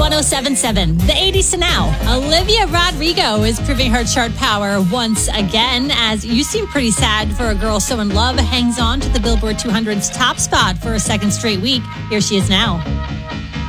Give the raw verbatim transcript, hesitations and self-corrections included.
one oh seven point seven, the eighties to now. Olivia Rodrigo is proving her chart power once again, as You Seem Pretty Sad for a Girl So In Love hangs on to the Billboard two hundred's top spot for a second straight week. Here she is now.